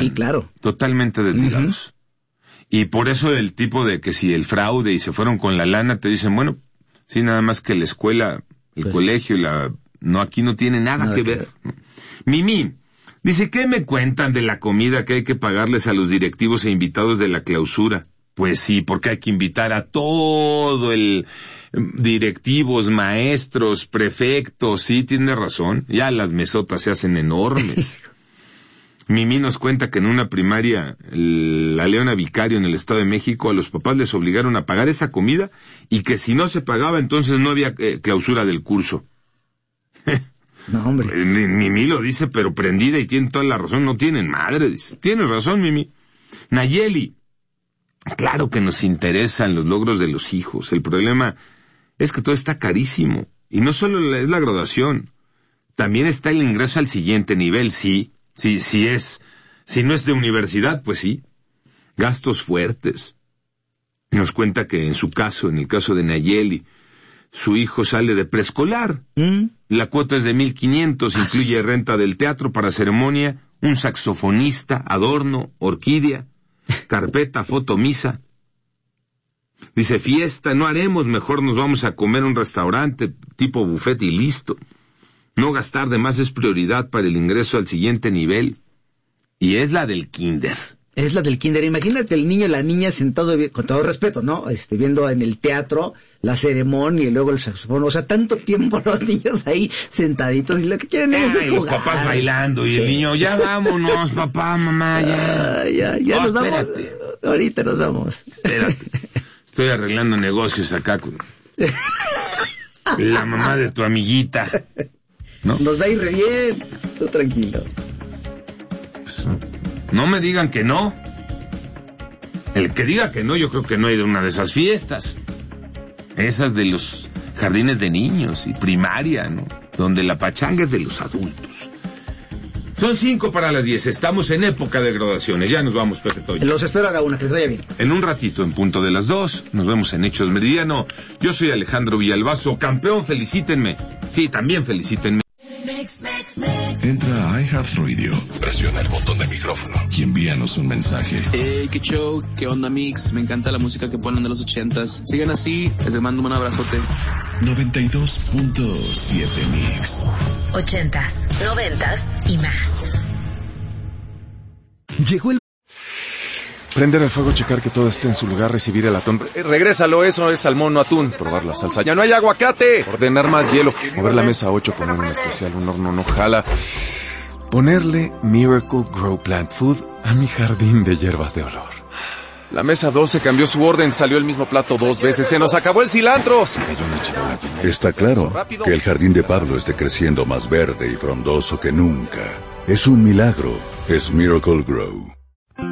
Sí, claro. Totalmente desligados. Y por eso el tipo de que si el fraude y se fueron con la lana, te dicen, bueno, sí, nada más que la escuela, el colegio y no, aquí no tiene nada que ver. Mimi dice, ¿qué me cuentan de la comida que hay que pagarles a los directivos e invitados de la clausura? Pues sí, porque hay que invitar a todo el directivos, maestros, prefectos, sí, tiene razón. Ya las mesotas se hacen enormes. Mimi nos cuenta que en una primaria, la Leona Vicario en el Estado de México, a los papás les obligaron a pagar esa comida y que si no se pagaba, entonces no había clausura del curso. No, hombre. Mimi lo dice, pero prendida y tiene toda la razón. No tienen madre, dice. Tienes razón, Mimi. Nayeli, claro que nos interesan los logros de los hijos. El problema es que todo está carísimo. Y no solo es la graduación. También está el ingreso al siguiente nivel, sí. Si no es de universidad, pues sí. Gastos fuertes. Nos cuenta que en su caso, en el caso de Nayeli, su hijo sale de preescolar. La cuota es de 1,500, incluye renta del teatro para ceremonia, un saxofonista, adorno, orquídea, carpeta, foto, misa. Dice, fiesta no haremos, mejor nos vamos a comer a un restaurante tipo buffet y listo. No gastar de más es prioridad para el ingreso al siguiente nivel. Y es la del kinder. Es la del kinder. Imagínate el niño y la niña sentado, con todo respeto, ¿no? Viendo en el teatro la ceremonia y luego el saxofón. O sea, tanto tiempo los niños ahí sentaditos y lo que quieren es jugar. Y los papás bailando y el niño, ya vámonos, papá, mamá, ya. Ya nos vamos. Ahorita nos vamos. Espérate. Estoy arreglando negocios acá con la mamá de tu amiguita. ¿No? Nos va a ir re bien. Tú tranquilo. Pues, no me digan que no. El que diga que no, yo creo que no hay de una de esas fiestas. Esas de los jardines de niños y primaria, ¿no? Donde la pachanga es de los adultos. Son 5:10. Estamos en época de graduaciones. Ya nos vamos, Pepe Toño. Los espero a la 1, que les vaya bien. En un ratito, en punto de las 2, nos vemos en Hechos Meridiano. Yo soy Alejandro Villalbazo. Campeón, felicítenme. Sí, también felicítenme. Entra a iHeartRadio, presiona el botón de micrófono y envíanos un mensaje. Qué show, qué onda mix, me encanta la música que ponen de los 80s. Sigan así, les mando un abrazote. 92.7 Mix. 80s, 90s y más. Llegó el... Prender el fuego, checar que todo esté en su lugar, recibir el atún. Regrésalo, eso es salmón, no atún. Probar la salsa, ya no hay aguacate. Ordenar más hielo. Mover la mesa 8, poner un especial, un horno no jala. Ponerle Miracle Grow Plant Food a mi jardín de hierbas de olor. La mesa 12 cambió su orden, salió el mismo plato 2 veces, se nos acabó el cilantro. Se cayó una charola. Está claro que el jardín de Pablo esté creciendo más verde y frondoso que nunca. Es un milagro, es Miracle Grow.